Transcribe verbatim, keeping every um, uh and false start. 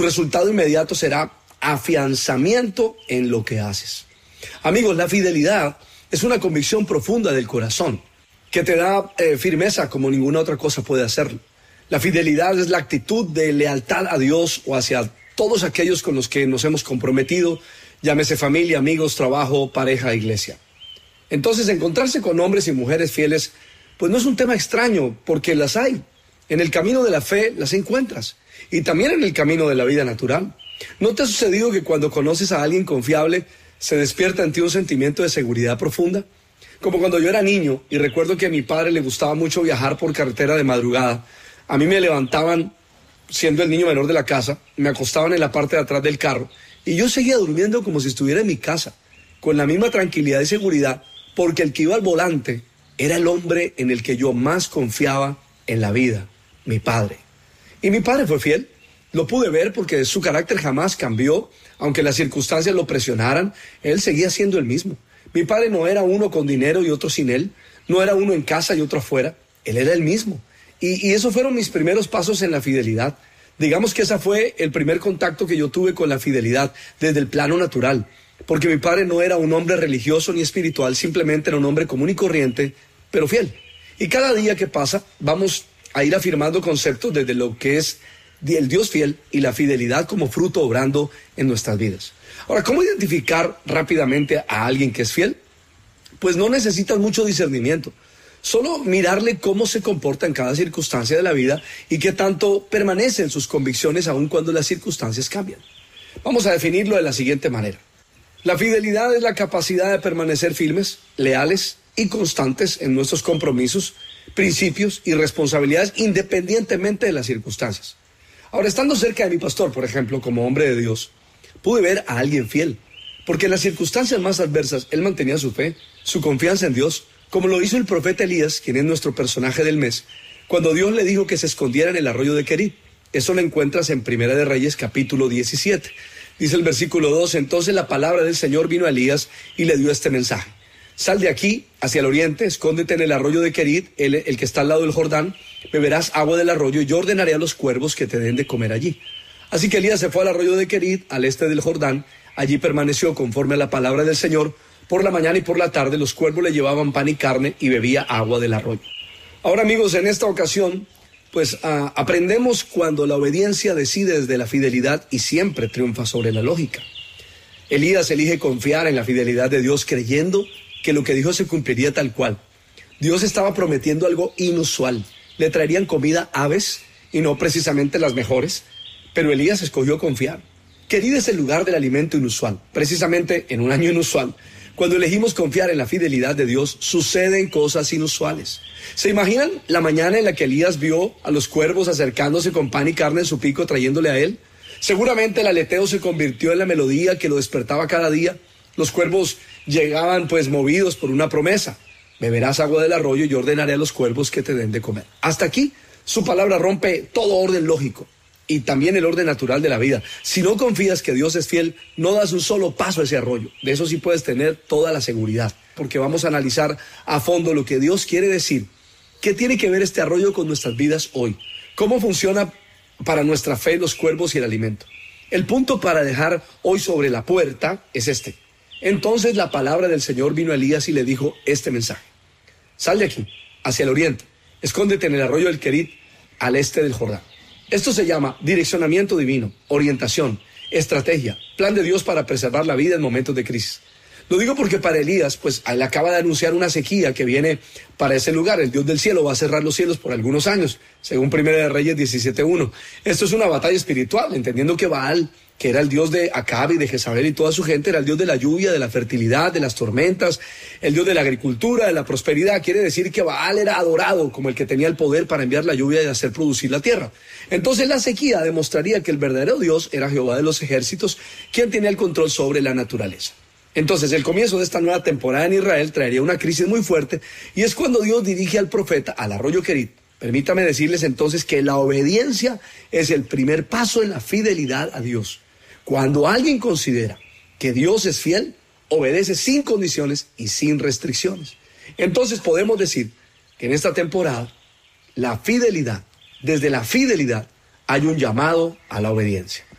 resultado inmediato será afianzamiento en lo que haces. Amigos, la fidelidad es una convicción profunda del corazón que te da eh, firmeza como ninguna otra cosa puede hacerlo. La fidelidad es la actitud de lealtad a Dios o hacia todos aquellos con los que nos hemos comprometido, llámese familia, amigos, trabajo, pareja, iglesia. Entonces, encontrarse con hombres y mujeres fieles, pues no es un tema extraño, porque las hay. En el camino de la fe las encuentras, y también en el camino de la vida natural. ¿No te ha sucedido que cuando conoces a alguien confiable, se despierta en ti un sentimiento de seguridad profunda? Como cuando yo era niño, y recuerdo que a mi padre le gustaba mucho viajar por carretera de madrugada. A mí me levantaban, siendo el niño menor de la casa, me acostaban en la parte de atrás del carro, y yo seguía durmiendo como si estuviera en mi casa, con la misma tranquilidad y seguridad, porque el que iba al volante era el hombre en el que yo más confiaba en la vida, mi padre. Y mi padre fue fiel. Lo pude ver porque su carácter jamás cambió, aunque las circunstancias lo presionaran, él seguía siendo el mismo. Mi padre no era uno con dinero y otro sin él, no era uno en casa y otro afuera, él era el mismo. Y, y esos fueron mis primeros pasos en la fidelidad. Digamos que ese fue el primer contacto que yo tuve con la fidelidad desde el plano natural, porque mi padre no era un hombre religioso ni espiritual, simplemente era un hombre común y corriente, pero fiel. Y cada día que pasa vamos a ir afirmando conceptos desde lo que es el Dios fiel y la fidelidad como fruto obrando en nuestras vidas. Ahora, ¿cómo identificar rápidamente a alguien que es fiel? Pues no necesitas mucho discernimiento. Solo mirarle cómo se comporta en cada circunstancia de la vida y qué tanto permanece en sus convicciones aun cuando las circunstancias cambian. Vamos a definirlo de la siguiente manera. La fidelidad es la capacidad de permanecer firmes, leales y constantes en nuestros compromisos, principios y responsabilidades independientemente de las circunstancias. Ahora, estando cerca de mi pastor, por ejemplo, como hombre de Dios, pude ver a alguien fiel, porque en las circunstancias más adversas él mantenía su fe, su confianza en Dios, como lo hizo el profeta Elías, quien es nuestro personaje del mes, cuando Dios le dijo que se escondiera en el arroyo de Querit. Eso lo encuentras en Primera de Reyes, capítulo diecisiete. Dice el versículo dos, entonces la palabra del Señor vino a Elías y le dio este mensaje. Sal de aquí, hacia el oriente, escóndete en el arroyo de Querit, el, el que está al lado del Jordán, beberás agua del arroyo y yo ordenaré a los cuervos que te den de comer allí. Así que Elías se fue al arroyo de Querit, al este del Jordán, allí permaneció conforme a la palabra del Señor. Por la mañana y por la tarde los cuervos le llevaban pan y carne y bebía agua del arroyo. Ahora, amigos, en esta ocasión, pues uh, aprendemos cuando la obediencia decide desde la fidelidad y siempre triunfa sobre la lógica. Elías elige confiar en la fidelidad de Dios creyendo que lo que dijo se cumpliría tal cual. Dios estaba prometiendo algo inusual. Le traerían comida aves y no precisamente las mejores, pero Elías escogió confiar. Querid es el lugar del alimento inusual. Precisamente en un año inusual, cuando elegimos confiar en la fidelidad de Dios, suceden cosas inusuales. ¿Se imaginan la mañana en la que Elías vio a los cuervos acercándose con pan y carne en su pico trayéndole a él? Seguramente el aleteo se convirtió en la melodía que lo despertaba cada día. Los cuervos llegaban pues movidos por una promesa. Beberás agua del arroyo y yo ordenaré a los cuervos que te den de comer. Hasta aquí su palabra rompe todo orden lógico y también el orden natural de la vida. Si no confías que Dios es fiel, no das un solo paso a ese arroyo. De eso sí puedes tener toda la seguridad, porque vamos a analizar a fondo lo que Dios quiere decir. ¿Qué tiene que ver este arroyo con nuestras vidas hoy? ¿Cómo funciona para nuestra fe los cuervos y el alimento? El punto para dejar hoy sobre la puerta es este. Entonces la palabra del Señor vino a Elías y le dijo este mensaje. Sal de aquí, hacia el oriente, escóndete en el arroyo del Querit, al este del Jordán. Esto se llama direccionamiento divino, orientación, estrategia, plan de Dios para preservar la vida en momentos de crisis. Lo digo porque para Elías, pues él acaba de anunciar una sequía que viene para ese lugar. El Dios del cielo va a cerrar los cielos por algunos años, según Primera de Reyes diecisiete uno. Esto es una batalla espiritual, entendiendo que Baal, que era el dios de Acab y de Jezabel y toda su gente, era el dios de la lluvia, de la fertilidad, de las tormentas, el dios de la agricultura, de la prosperidad. Quiere decir que Baal era adorado como el que tenía el poder para enviar la lluvia y hacer producir la tierra. Entonces la sequía demostraría que el verdadero Dios era Jehová de los ejércitos, quien tenía el control sobre la naturaleza. Entonces el comienzo de esta nueva temporada en Israel traería una crisis muy fuerte, y es cuando Dios dirige al profeta al arroyo Querit. Permítame decirles entonces que la obediencia es el primer paso en la fidelidad a Dios. Cuando alguien considera que Dios es fiel, obedece sin condiciones y sin restricciones. Entonces podemos decir que en esta temporada, la fidelidad, desde la fidelidad, hay un llamado a la obediencia.